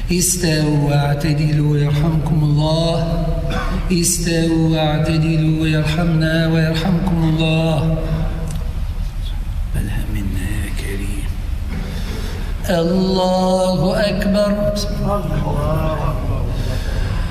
استووا واعتدلوا يرحمكم الله. استووا واعتدلوا يرحمنا ويرحمكم الله. بلها منا يا كريم. الله أكبر.